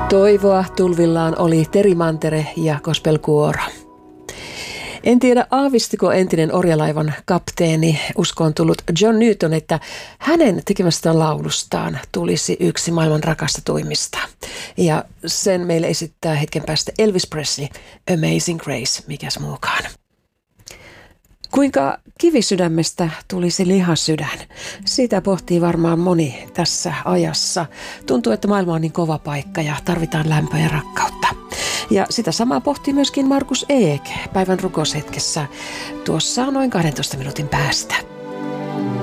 Toivoa tulvillaan oli Teri Mantere ja gospelkuoro. En tiedä, aavistiko entinen orjalaivan kapteeni uskoon tullut John Newton, että hänen tekemästään laulustaan tulisi yksi maailman rakastetuimmista. Ja sen meille esittää hetken päästä Elvis Presley, Amazing Grace, mikäs muukaan. Kuinka kivisydämestä tulisi lihasydän? Sitä pohtii varmaan moni tässä ajassa. Tuntuu, että maailma on niin kova paikka ja tarvitaan lämpöä ja rakkautta. Ja sitä samaa pohtii myöskin Markus Eek päivän rukoushetkessä tuossa noin 12 minuutin päästä.